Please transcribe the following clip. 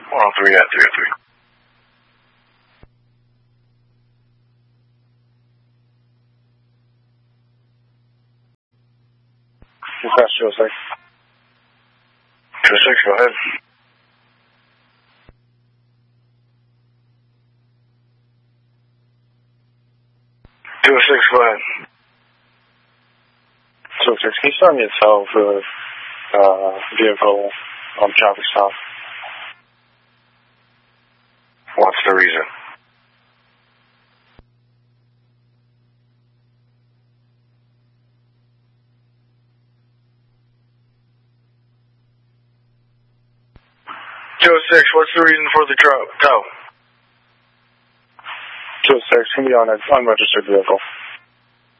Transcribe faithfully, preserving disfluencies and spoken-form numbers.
one oh three at three oh three. Dispatch two oh six. two oh six, go ahead. two oh six, go ahead. two oh six, can you start me a tow for uh, vehicle on traffic stop? What's the reason? two oh six, what's the reason for the tow? two oh six, can be on an unregistered vehicle.